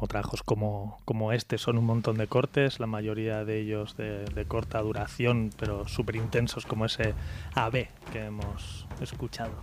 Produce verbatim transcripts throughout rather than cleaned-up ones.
o trabajos como, como este son un montón de cortes, la mayoría de ellos de, de corta duración, pero súper intensos, como ese A B que hemos escuchado.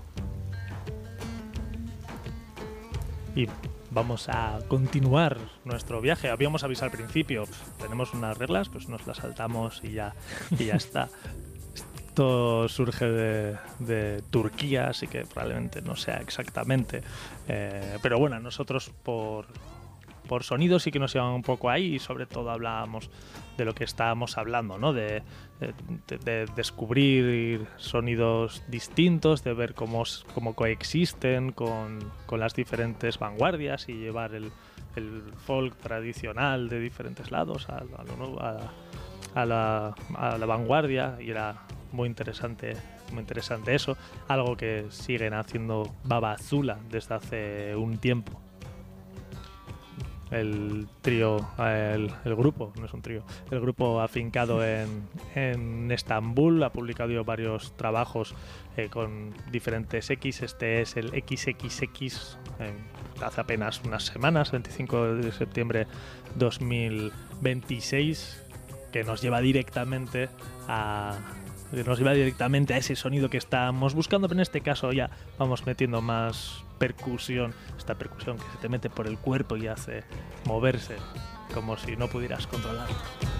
Y vamos a continuar nuestro viaje. Habíamos avisado al principio, pues, tenemos unas reglas, pues nos las saltamos y ya, y ya está. Esto surge de, de Turquía, así que probablemente no sea exactamente. Eh, pero bueno, nosotros por, por sonidos sí que nos llevan un poco ahí y sobre todo hablábamos de lo que estábamos hablando, ¿no? De, de, de descubrir sonidos distintos, de ver cómo, cómo coexisten con, con las diferentes vanguardias y llevar el, el folk tradicional de diferentes lados a, a lo nuevo, a, a, la, a la vanguardia, y era muy interesante, muy interesante eso, algo que siguen haciendo Baba Azula desde hace un tiempo. El trío, el, el grupo, no es un trío, el grupo afincado en, en Estambul ha publicado varios trabajos eh, con diferentes X. Este es el equis equis equis, eh, hace apenas unas semanas, veinticinco de septiembre dos mil veintiséis, que nos lleva directamente a nos lleva directamente a ese sonido que estamos buscando, pero en este caso ya vamos metiendo más percusión, esta percusión que se te mete por el cuerpo y hace moverse como si no pudieras controlarlo.